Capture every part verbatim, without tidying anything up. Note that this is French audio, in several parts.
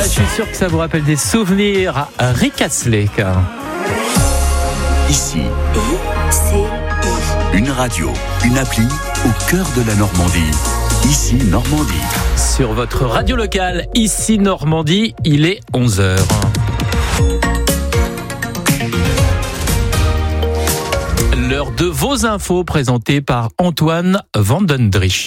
je suis sûr que ça vous rappelle des souvenirs à Rick Astley. Ici, I C I. une radio, une appli au cœur de la Normandie. Ici Normandie. Sur votre radio locale, ici Normandie, il est onze heures. L'heure de vos infos présentées par Antoine Vandendrich.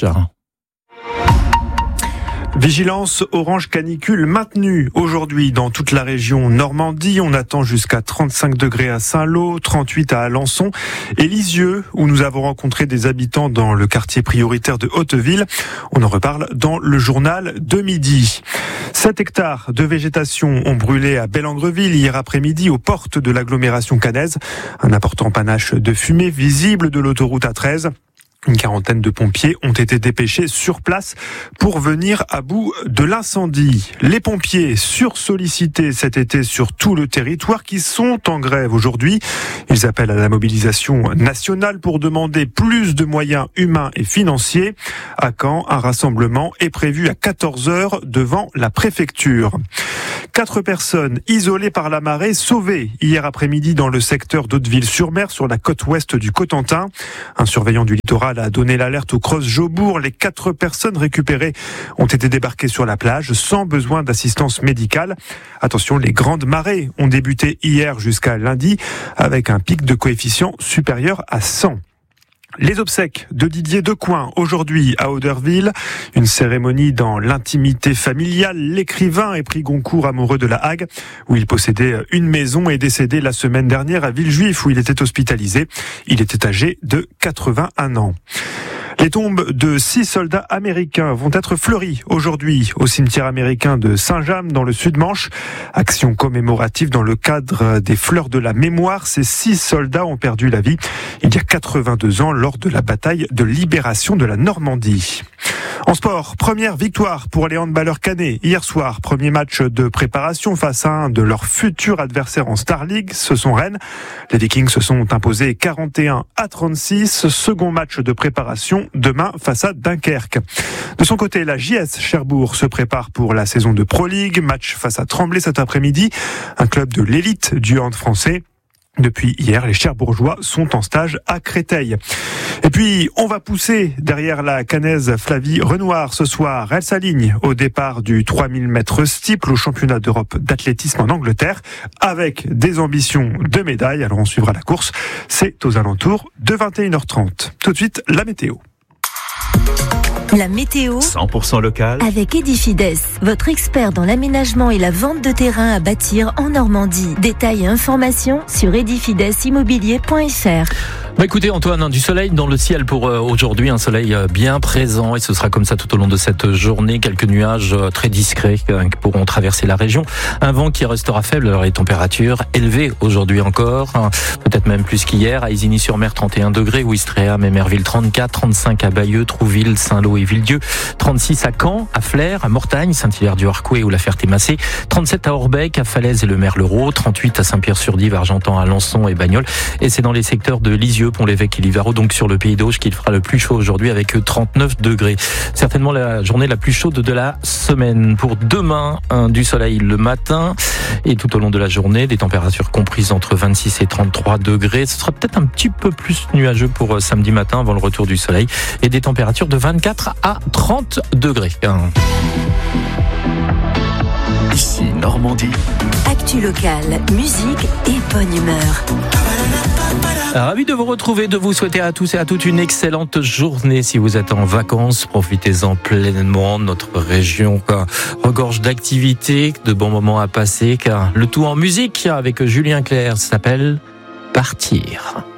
Vigilance orange canicule maintenue aujourd'hui dans toute la région Normandie. On attend jusqu'à trente-cinq degrés à Saint-Lô, trente-huit à Alençon et Lisieux, où nous avons rencontré des habitants dans le quartier prioritaire de Hauteville. On en reparle dans le journal de midi. sept hectares de végétation ont brûlé à Bellengreville hier après-midi aux portes de l'agglomération caennaise. Un important panache de fumée visible de l'autoroute A treize. Une quarantaine de pompiers ont été dépêchés sur place pour venir à bout de l'incendie. Les pompiers sursollicités cet été sur tout le territoire qui sont en grève aujourd'hui. Ils appellent à la mobilisation nationale pour demander plus de moyens humains et financiers. À Caen, un rassemblement est prévu à quatorze heures devant la préfecture. Quatre personnes isolées par la marée sauvées hier après-midi dans le secteur d'Hauteville-sur-Mer sur la côte ouest du Cotentin. Un surveillant du littoral a donné l'alerte au Creuse-Jaubourg. Les quatre personnes récupérées ont été débarquées sur la plage sans besoin d'assistance médicale. Attention, les grandes marées ont débuté hier jusqu'à lundi avec un pic de coefficient supérieur à cent. Les obsèques de Didier Decoing aujourd'hui à Auderville. Une cérémonie dans l'intimité familiale. L'écrivain et prix Goncourt amoureux de La Hague, où il possédait une maison, est décédé la semaine dernière à Villejuif, où il était hospitalisé. Il était âgé de quatre-vingt-un ans. Les tombes de six soldats américains vont être fleuries aujourd'hui au cimetière américain de Saint-James dans le Sud-Manche. Action commémorative dans le cadre des Fleurs de la Mémoire. Ces six soldats ont perdu la vie il y a quatre-vingt-deux ans lors de la bataille de libération de la Normandie. En sport, première victoire pour les handballeurs caennais hier soir. Premier match de préparation face à un de leurs futurs adversaires en Star League, ce sont Rennes. Les Vikings se sont imposés quarante et un à trente-six. Second match de préparation demain face à Dunkerque. De son côté, la J S Cherbourg se prépare pour la saison de Pro League. Match face à Tremblay cet après-midi, un club de l'élite du hand français. Depuis hier, les Cherbourgeois sont en stage à Créteil. Et puis, on va pousser derrière la Caennaise Flavie Renoir ce soir. Elle s'aligne au départ du trois mille mètres steeple au championnat d'Europe d'athlétisme en Angleterre avec des ambitions de médaille. Alors on suivra la course. C'est aux alentours de vingt et une heures trente. Tout de suite, la météo. La météo cent pour cent local avec Edifides, votre expert dans l'aménagement et la vente de terrain à bâtir en Normandie. Détails et informations sur edifides immobilier point f r. Bah écoutez Antoine, hein, du soleil dans le ciel pour euh, aujourd'hui, un soleil euh, bien présent et ce sera comme ça tout au long de cette journée. Quelques nuages euh, très discrets euh, qui pourront traverser la région. Un vent qui restera faible, alors les températures élevées aujourd'hui encore, hein, peut-être même plus qu'hier. À Isigny-sur-Mer, trente et un degrés, Ouistreham et Merville, trente-quatre, trente-cinq à Bayeux, Trouville, Saint-Lô et Villedieu, trente-six à Caen, à Flers, à Mortagne, Saint-Hilaire-du-Harcouët ou la Ferté-Massé, trente-sept à Orbec, à Falaise et le Merlereau, trente-huit à Saint-Pierre-sur-Dive, Argentan, Alençon et Bagnols. Et c'est dans les secteurs de Lisieux, Pont-l'Évêque et Livarot, donc sur le Pays d'Auge, qu'il fera le plus chaud aujourd'hui avec trente-neuf degrés. Certainement la journée la plus chaude de la semaine. Pour demain, hein, du soleil le matin et tout au long de la journée, des températures comprises entre vingt-six et trente-trois degrés. Ce sera peut-être un petit peu plus nuageux pour samedi matin avant le retour du soleil et des températures de vingt-quatre à trente degrés. Ici Normandie. Actu locale, musique et bonne humeur. Ravi de vous retrouver, de vous souhaiter à tous et à toutes une excellente journée. Si vous êtes en vacances, profitez-en pleinement. Notre région regorge d'activités, de bons moments à passer. Car le tout en musique avec Julien Clerc s'appelle Partir.